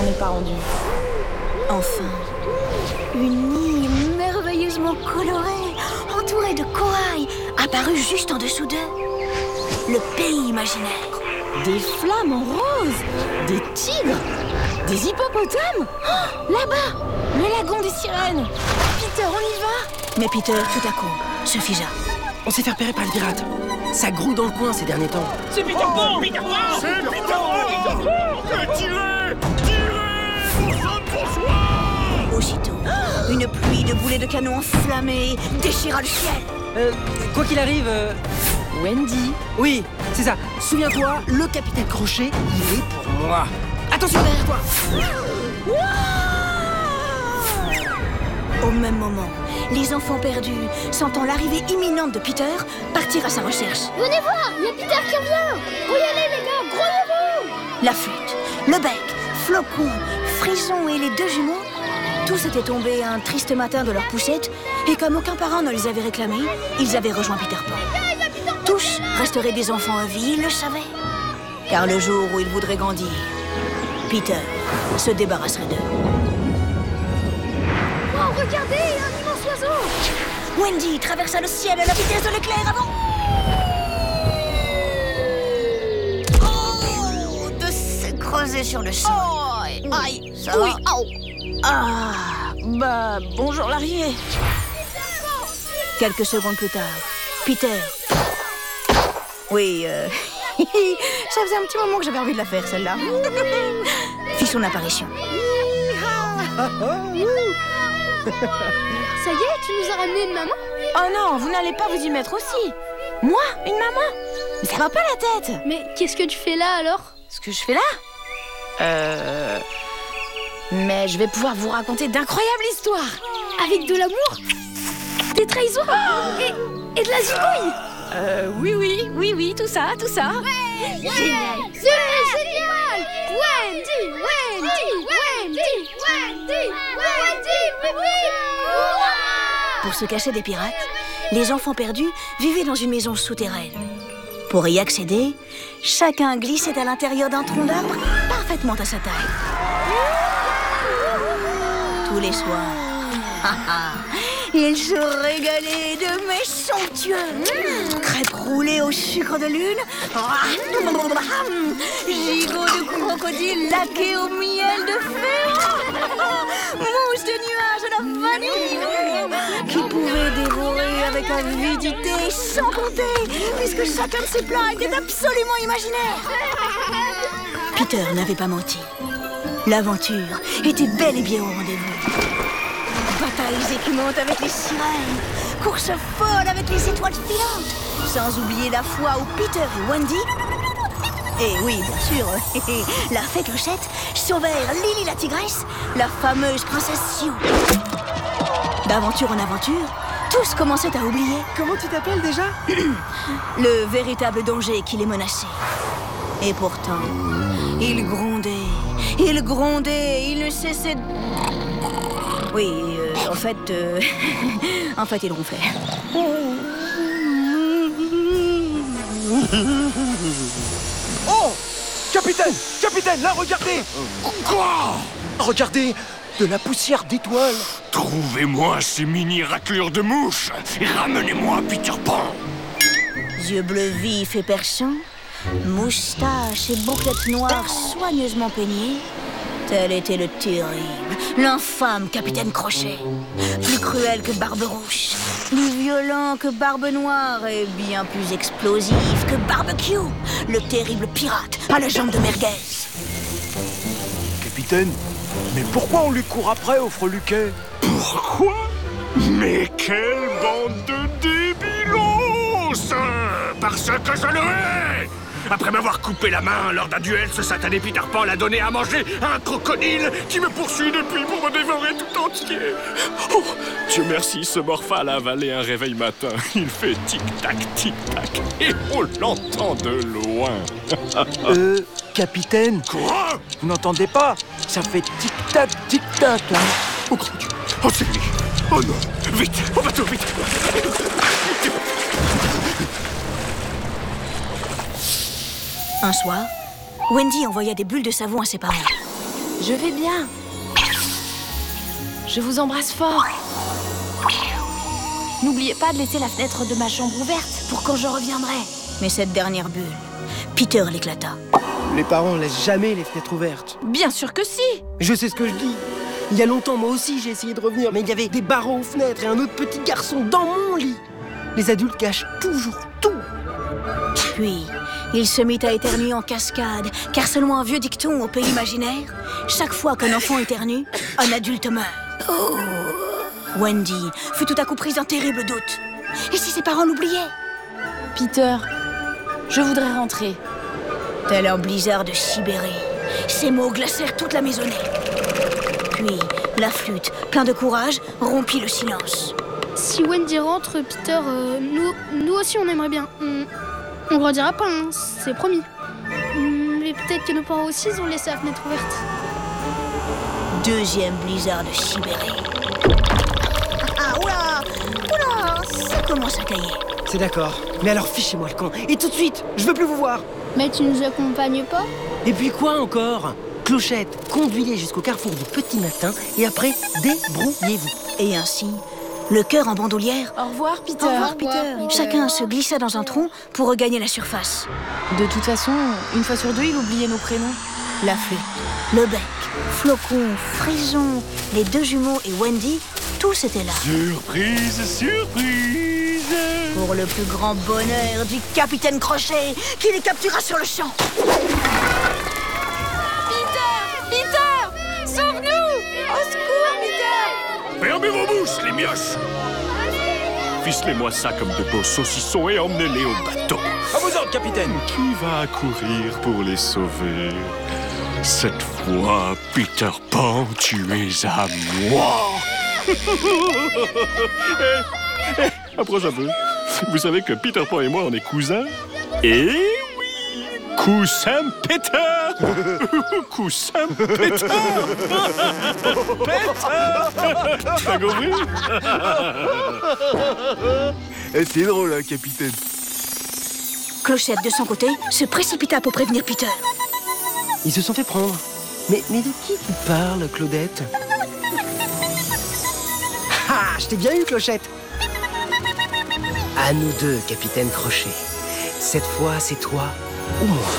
n'est pas rendu. Enfin, une île merveilleusement colorée, entourée de corail, apparut juste en dessous d'eux. Le pays imaginaire. Des flammes en rose, des tigres, des hippopotames. Oh, là-bas, le lagon des sirènes. Peter, on y va? Mais Peter, tout à coup, se figea. On s'est fait repérer par les pirates. Ça grouille dans le coin ces derniers temps. C'est Peter Pan! Peter Pan! C'est Peter Pan! Tirez! Tirez! Pour sang de François! Aussitôt, une pluie de boulets de canon enflammés déchira le ciel. Quoi qu'il arrive... Wendy. Oui, c'est ça. Souviens-toi, le capitaine Crochet, il est pour moi. Attention derrière toi! Au même moment, les enfants perdus, sentant l'arrivée imminente de Peter, partirent à sa recherche. Venez voir, il y a Peter qui revient. Faut y aller les gars, grouillez-vous. La flûte, le bec, Flocon, Frisson et les deux jumeaux, tous étaient tombés un triste matin de leur poussette, et comme aucun parent ne les avait réclamés, ils avaient rejoint Peter Pan. Tous resteraient des enfants à vie, ils le savaient. Car le jour où ils voudraient grandir, Peter se débarrasserait d'eux. Oh, regardez, un immense oiseau. Wendy traversa le ciel à la vitesse de l'éclair avant... Oh, de s'écraser sur le sol. Oh, aïe, Ça va? Ah, bah, bonjour l'arrivée. Quelques secondes plus tard, Peter... Oui, ça faisait un petit moment que j'avais envie de la faire, celle-là. Fit son apparition. Ça y est, tu nous as ramené une maman? Oh non, vous n'allez pas vous y mettre aussi. Moi, une maman? Mais ça va pas la tête. Mais qu'est-ce que tu fais là alors? Ce que je fais là? Mais je vais pouvoir vous raconter d'incroyables histoires. Avec de l'amour? Des trahisons? Et de la zigouille? Oui, tout ça. Génial! C'est génial! Wendy! Pour se cacher des pirates, les enfants perdus vivaient dans une maison souterraine. Pour y accéder, chacun glissait à l'intérieur d'un tronc d'arbre parfaitement à sa taille. Tous les soirs, ils se régalaient de mets somptueux. Crêpes roulées au sucre de lune, gigots de crocodile laqués au miel de fée, mousse de nuages à la vanille, qui pouvaient dévorer avec avidité sans compter, puisque chacun de ces plats était absolument imaginaire. Peter n'avait pas menti. L'aventure était bel et bien au rendez-vous. Batailles écumantes avec les sirènes, courses folles avec les étoiles filantes, sans oublier la fois où Peter et Wendy, et oui, bien sûr, la fée Clochette, sauvèrent Lily la tigresse, la fameuse princesse Sioux. D'aventure en aventure, tous commençaient à oublier. Comment tu t'appelles déjà? Le véritable danger qui les menaçait. Et pourtant, ils grondaient, ils ne cessaient de... Oui, en fait, ils ronflaient. Oh! Capitaine, là, regardez! Quoi? Regardez, de la poussière d'étoiles. Trouvez-moi ces mini raclures de mouches et ramenez-moi Peter Pan. Yeux bleus vifs et perçants, moustaches et bouclettes noires soigneusement peignées, tel était le terrible, l'infâme capitaine Crochet. Plus cruel que Barberousse, plus violent que Barbe Noire et bien plus explosif que Barbecue, le terrible pirate à la jambe de merguez. Capitaine, mais pourquoi on lui court après au freluquet? Pourquoi? Mais quelle bande de débilos! Parce que je le hais! Après m'avoir coupé la main lors d'un duel, ce satané Peter Pan l'a donné à manger à un crocodile qui me poursuit depuis pour me dévorer tout entier. Oh, Dieu merci, ce morphale a avalé un réveil matin. Il fait tic-tac, tic-tac, et on l'entend de loin. Capitaine, Quoi? vous n'entendez pas? Ça fait tic-tac, tic-tac, là. Oh, grand Dieu. Oh, c'est lui. Oh non. Vite, au bateau, vite. Un soir, Wendy envoya des bulles de savon à ses parents. Je vais bien. Je vous embrasse fort. N'oubliez pas de laisser la fenêtre de ma chambre ouverte pour quand je reviendrai. Mais cette dernière bulle, Peter l'éclata. Les parents laissent jamais les fenêtres ouvertes. Bien sûr que si. Je sais ce que je dis. Il y a longtemps, moi aussi, j'ai essayé de revenir, mais il y avait des barreaux aux fenêtres et un autre petit garçon dans mon lit. Les adultes cachent toujours tout. Puis, il se mit à éternuer en cascade, car selon un vieux dicton au pays imaginaire, chaque fois qu'un enfant éternue, un adulte meurt. Oh. Wendy fut tout à coup prise d'un terrible doute. Et si ses parents l'oubliaient? Peter, je voudrais rentrer. Tel un blizzard de Sibérie, ces mots glacèrent toute la maisonnée. Puis, la flûte, plein de courage, rompit le silence. Si Wendy rentre, Peter, nous aussi on aimerait bien. On grandira pas, hein, c'est promis. Mais peut-être que nos parents aussi ils ont laissé la fenêtre ouverte. Deuxième blizzard de Sibérie. Ah, oula, ça commence à cailler. C'est d'accord. Mais alors fichez-moi le camp. Et tout de suite, je veux plus vous voir. Mais tu nous accompagnes pas? Et puis quoi encore? Clochette, conduis-les jusqu'au carrefour du petit matin et après, débrouillez-vous. Et ainsi, le cœur en bandoulière. Au revoir, Peter. Au revoir, Peter. Chacun se glissa dans un trou pour regagner la surface. De toute façon, une fois sur deux, il oubliait nos prénoms. La flûte, le bec, Flocon, Frison, les deux jumeaux et Wendy, tous étaient là. Surprise, surprise! Pour le plus grand bonheur du capitaine Crochet, qui les captura sur le champ. Peter! Sauve-nous! Au secours, Peter! Fermez vos bouches, les mioches! Ficelez-moi ça comme de beaux saucissons et emmenez-les au bateau. À vos ordres, capitaine. Qui va accourir pour les sauver? Cette fois, Peter Pan, tu es à moi! Approche un peu. Vous savez que Peter Pan et moi, on est cousins? Eh oui! Coussin Peter! Coussin Peter! Peter! T'as compris? C'est drôle, hein, capitaine. Clochette, de son côté, se précipita pour prévenir Peter. Ils se sont fait prendre. Mais de qui tu parles, Claudette? Ah, je t'ai bien eu, Clochette. À nous deux, capitaine Crochet. Cette fois, c'est toi ou moi.